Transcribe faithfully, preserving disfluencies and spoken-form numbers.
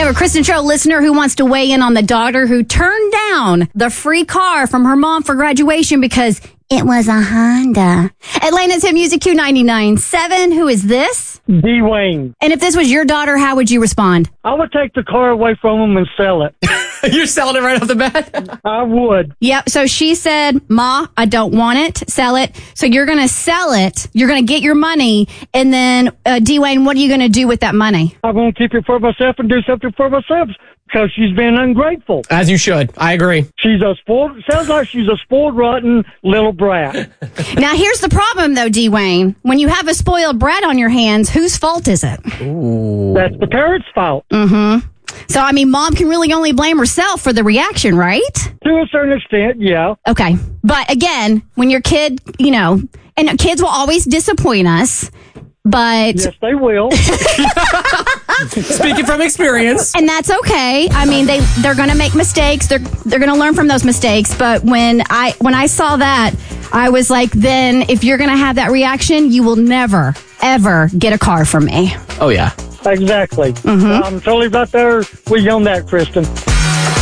have a Kristen Show listener who wants to weigh in on the daughter who turned down the free car from her mom for graduation because it was a Honda. Atlanta's Hit Music Q ninety-nine point seven. Who is this? D-Wayne. And if this was your daughter, how would you respond? I would take the car away from him and sell it. You're selling it right off the bat? I would. Yep. So she said, Ma, I don't want it. Sell it. So you're going to sell it. You're going to get your money. And then, uh, D-Wayne, what are you going to do with that money? I'm going to keep it for myself and do something for myself because she's been ungrateful. As you should. I agree. She's a spoiled, sounds like she's a spoiled, rotten little brat. Now, here's the problem, though, D-Wayne. When you have a spoiled brat on your hands, whose fault is it? Ooh. That's the parents' fault. Mm-hmm. So, I mean, mom can really only blame herself for the reaction, right? To a certain extent, yeah. Okay. But again, when your kid, you know, and kids will always disappoint us, but... Yes, they will. Speaking from experience. And that's okay. I mean, they, they're going to make mistakes. They're they're going to learn from those mistakes. But when I when I saw that, I was like, then if you're going to have that reaction, you will never, ever get a car from me. Oh, yeah. Exactly. Mm-hmm. I'm totally right there with you on that, Kristen.